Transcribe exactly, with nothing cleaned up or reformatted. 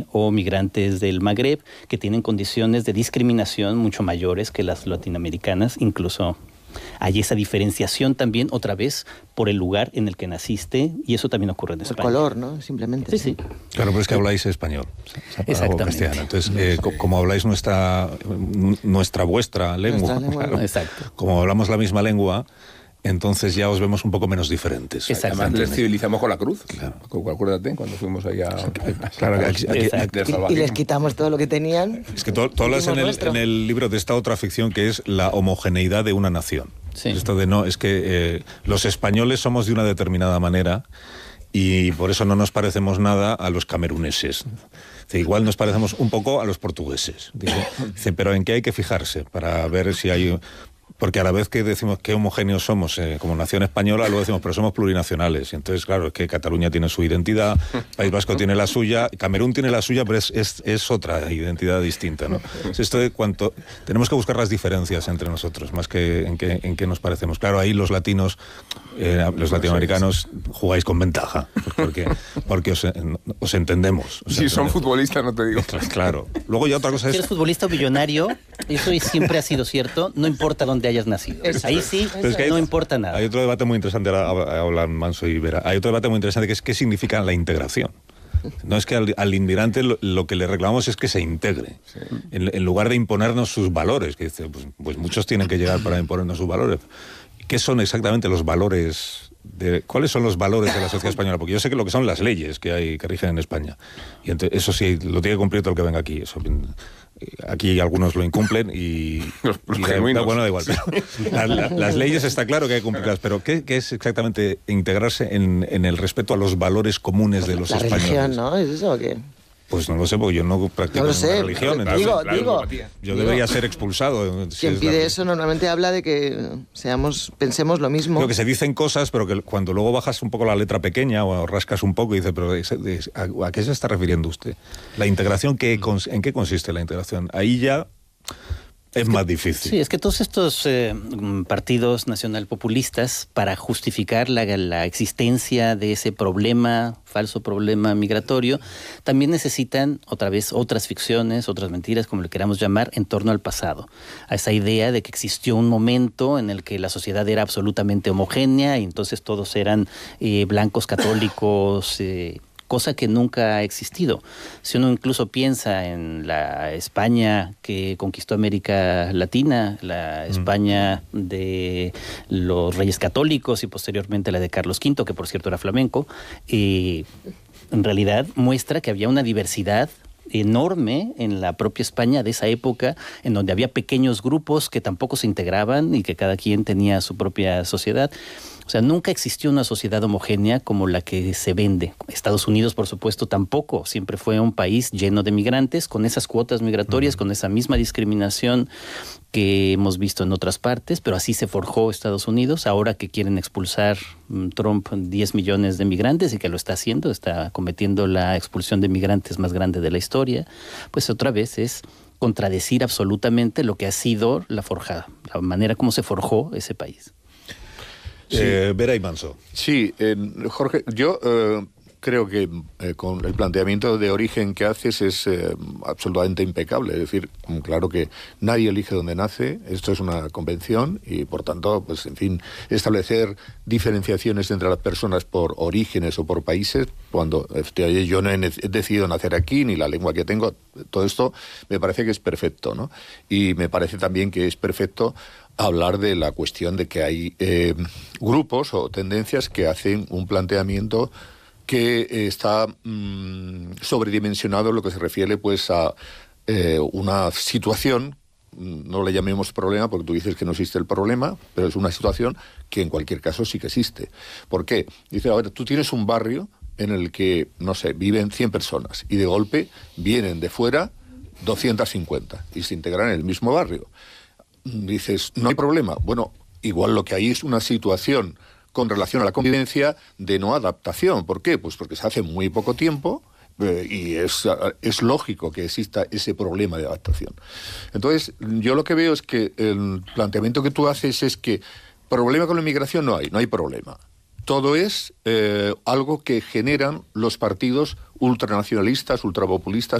o migrantes del Magreb, que tienen condiciones de discriminación mucho mayores que las latinoamericanas, incluso hay esa diferenciación también, otra vez, por el lugar en el que naciste, y eso también ocurre en España. El color, ¿no? Simplemente. Sí, sí. Claro, pero es que habláis español. Exactamente. Castellano. Entonces, eh, co como habláis nuestra, nuestra vuestra lengua, Nuestra lengua. claro, Exacto. como hablamos la misma lengua, entonces ya os vemos un poco menos diferentes. Además les civilizamos con la cruz. Claro. Acuérdate, cuando fuimos allá... Claro, aquí, aquí, Y, y les quitamos todo lo que tenían. es que tú hablas en el, en el libro de esta otra ficción que es la homogeneidad de una nación. Sí. Esto de no, es que eh, los españoles somos de una determinada manera y por eso no nos parecemos nada a los cameruneses. Dice, igual nos parecemos un poco a los portugueses. Dice, dice, pero ¿en qué hay que fijarse para ver si hay...? Porque a la vez que decimos que homogéneos somos eh, como nación española, luego decimos, pero somos plurinacionales. Y entonces, claro, es que Cataluña tiene su identidad, País Vasco tiene la suya, Camerún tiene la suya, pero es, es, es otra identidad distinta, ¿no? Es esto de cuánto... Tenemos que buscar las diferencias entre nosotros, más que en qué, en qué nos parecemos. Claro, ahí los latinos, eh, los latinoamericanos, jugáis con ventaja, porque, porque os, os entendemos. Os si entendemos. son futbolistas, no te digo. Claro. Luego ya otra cosa es... Si eres futbolista o millonario, eso siempre ha sido cierto, no importa dónde hayas nacido. Eso Ahí es. sí, Pero es que hay- no importa nada. Hay otro debate muy interesante, ahora hablan Manso y Vera, hay otro debate muy interesante que es qué significa la integración. No es que al, al inmigrante lo, lo que le reclamamos es que se integre, sí. en, en lugar de imponernos sus valores, que dice, pues, pues muchos tienen que llegar para imponernos sus valores. ¿Qué son exactamente los valores? De, ¿Cuáles son los valores de la sociedad española? Porque yo sé que lo que son las leyes que hay que rigen en España. Y entonces, eso sí, lo tiene que cumplir todo el que venga aquí. Eso, aquí algunos lo incumplen y, los, los y da, bueno, da igual. Pero la, la, las leyes está claro que hay que cumplirlas, pero ¿qué, qué es exactamente integrarse en, en el respeto a los valores comunes de los la españoles? La religión, ¿no? ¿Es eso o qué? Pues no lo sé, porque yo no practico no lo ninguna sé, religión. Digo, Entonces, digo, yo digo, debería ser expulsado. Si quien es pide la... eso normalmente habla de que seamos, pensemos lo mismo. Creo que se dicen cosas, pero que cuando luego bajas un poco la letra pequeña o rascas un poco y dices, pero ¿a, a qué se está refiriendo usted? La integración, ¿qué, ¿en qué consiste la integración? Ahí ya... Es, es que, más difícil. Sí, es que todos estos eh, partidos nacionalpopulistas, para justificar la, la existencia de ese problema, falso problema migratorio, también necesitan, otra vez, otras ficciones, otras mentiras, como le queramos llamar, en torno al pasado. A esa idea de que existió un momento en el que la sociedad era absolutamente homogénea y entonces todos eran eh, blancos, católicos... Eh, cosa que nunca ha existido. Si uno incluso piensa en la España que conquistó América Latina, la España de los Reyes Católicos y posteriormente la de Carlos quinto, que por cierto era flamenco, eh, en realidad muestra que había una diversidad enorme en la propia España de esa época, en donde había pequeños grupos que tampoco se integraban y que cada quien tenía su propia sociedad. O sea, nunca existió una sociedad homogénea como la que se vende. Estados Unidos, por supuesto, tampoco. Siempre fue un país lleno de migrantes, con esas cuotas migratorias, uh-huh. con esa misma discriminación que hemos visto en otras partes, pero así se forjó Estados Unidos. Ahora que quieren expulsar um, Trump diez millones de migrantes y que lo está haciendo, está cometiendo la expulsión de migrantes más grande de la historia, pues otra vez es contradecir absolutamente lo que ha sido la forjada, la manera como se forjó ese país. Sí. Eh, Vera y Manso. Sí, eh, Jorge, yo eh, creo que eh, con el planteamiento de origen que haces es eh, absolutamente impecable. Es decir, claro que nadie elige donde nace, esto es una convención y por tanto, pues en fin, establecer diferenciaciones entre las personas por orígenes o por países, cuando este, yo no he, he decidido nacer aquí, ni la lengua que tengo, todo esto me parece que es perfecto, ¿no? Y me parece también que es perfecto hablar de la cuestión de que hay eh, grupos o tendencias que hacen un planteamiento que eh, está mmm, sobredimensionado en lo que se refiere pues a eh, una situación, no le llamemos problema porque tú dices que no existe el problema, pero es una situación que en cualquier caso sí que existe. ¿Por qué? Dice, a ver, tú tienes un barrio en el que, no sé, viven cien personas y de golpe vienen de fuera doscientas cincuenta y se integran en el mismo barrio. Dices, no hay problema. Bueno, igual lo que hay es una situación con relación a la convivencia de no adaptación. ¿Por qué? Pues porque se hace muy poco tiempo eh, y es, es lógico que exista ese problema de adaptación. Entonces, yo lo que veo es que el planteamiento que tú haces es que problema con la inmigración no hay, no hay problema. Todo es eh, algo que generan los partidos ultranacionalistas, ultrapopulistas,